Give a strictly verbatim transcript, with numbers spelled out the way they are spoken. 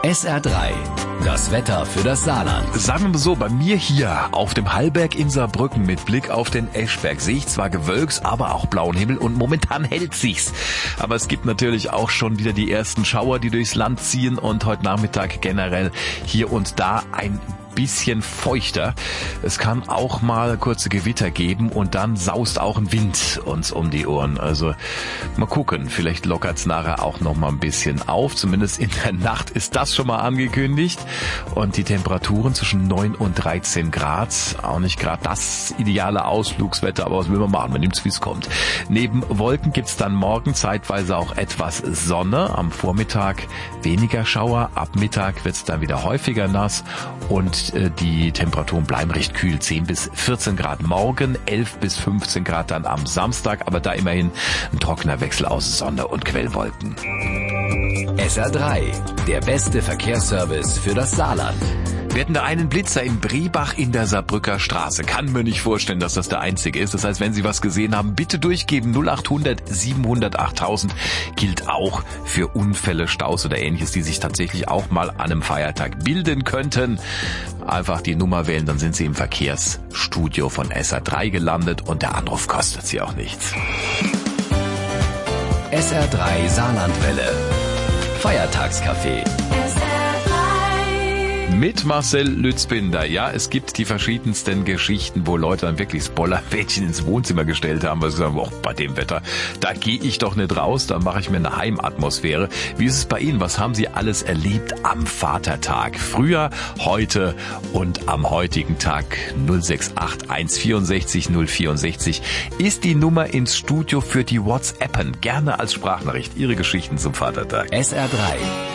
S R drei, das Wetter für das Saarland. Sagen wir mal so, bei mir hier auf dem Hallberg in Saarbrücken mit Blick auf den Eschberg sehe ich zwar Gewölks, aber auch blauen Himmel und momentan hält sich's. Aber es gibt natürlich auch schon wieder die ersten Schauer, die durchs Land ziehen und heute Nachmittag generell hier und da ein bisschen feuchter. Es kann auch mal kurze Gewitter geben und dann saust auch ein Wind uns um die Ohren. Also mal gucken, vielleicht lockert's nachher auch noch mal ein bisschen auf. Zumindest in der Nacht ist das schon mal angekündigt. Und die Temperaturen zwischen neun und dreizehn Grad. Auch nicht gerade das ideale Ausflugswetter, aber was will man machen? Man nimmt's, wie es kommt. Neben Wolken gibt's dann morgen zeitweise auch etwas Sonne. Am Vormittag weniger Schauer. Ab Mittag wird's dann wieder häufiger nass und die Temperaturen bleiben recht kühl, zehn bis vierzehn Grad morgen, elf bis fünfzehn Grad dann am Samstag, aber da immerhin ein trockener Wechsel aus Sonne und Quellwolken. S R drei, der beste Verkehrsservice für das Saarland. Wir hatten da einen Blitzer in Brebach in der Saarbrücker Straße. Kann mir nicht vorstellen, dass das der einzige ist. Das heißt, wenn Sie was gesehen haben, bitte durchgeben. null acht hundert siebenhundert achttausend gilt auch für Unfälle, Staus oder ähnliches, die sich tatsächlich auch mal an einem Feiertag bilden könnten. Einfach die Nummer wählen, dann sind Sie im Verkehrsstudio von S R drei gelandet und der Anruf kostet Sie auch nichts. S R drei Saarlandwelle. Feiertagscafé. Mit Marcel Lützbinder. Ja, es gibt die verschiedensten Geschichten, wo Leute dann wirklich das Bollerbettchen ins Wohnzimmer gestellt haben, weil sie sagen, oh, bei dem Wetter, da gehe ich doch nicht raus, da mache ich mir eine Heimatmosphäre. Wie ist es bei Ihnen? Was haben Sie alles erlebt am Vatertag? Früher, heute und am heutigen Tag. null sechs acht eins vierundsechzig null vierundsechzig ist die Nummer ins Studio für die WhatsAppen. Gerne als Sprachnachricht Ihre Geschichten zum Vatertag. S R drei.